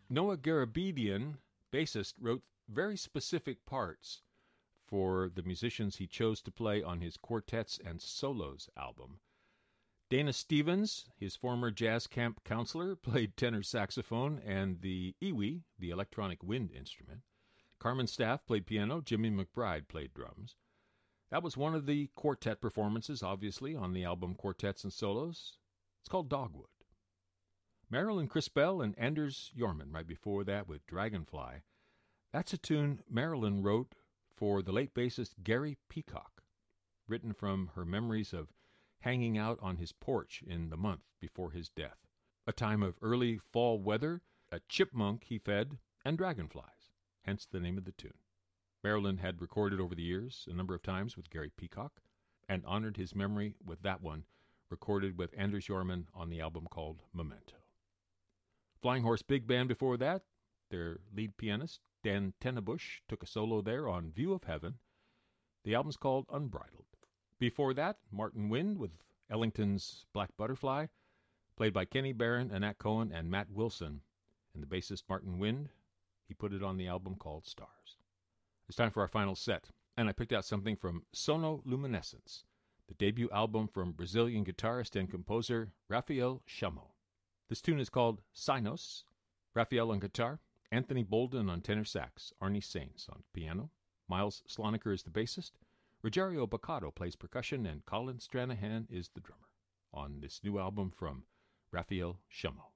Noah Garabedian, bassist, wrote very specific parts for the musicians he chose to play on his Quartets and Solos album. Dana Stevens, his former jazz camp counselor, played tenor saxophone and the iwi, the electronic wind instrument. Carmen Staff played piano. Jimmy McBride played drums. That was one of the quartet performances, obviously, on the album Quartets and Solos. It's called Dogwood. Marilyn Crispell and Anders Jorman right before that with Dragonfly. That's a tune Marilyn wrote for the late bassist Gary Peacock, written from her memories of hanging out on his porch in the month before his death. A time of early fall weather, a chipmunk he fed, and dragonflies, hence the name of the tune. Marilyn had recorded over the years a number of times with Gary Peacock and honored his memory with that one, recorded with Anders Jorman on the album called Memento. Flying Horse Big Band before that, their lead pianist, Dan Tennebush, took a solo there on View of Heaven. The album's called Unbridled. Before that, Martin Wind with Ellington's Black Butterfly, played by Kenny Barron, Annette Cohen, and Matt Wilson. And the bassist Martin Wind, he put it on the album called Stars. It's time for our final set, and I picked out something from Sonoluminescence, the debut album from Brazilian guitarist and composer Rafael Chamou. This tune is called Sinos. Rafael on guitar, Anthony Bolden on tenor sax, Arnie Sainz on piano, Miles Sloniker is the bassist, Rogerio Baccato plays percussion, and Colin Stranahan is the drummer on this new album from Rafael Chamou.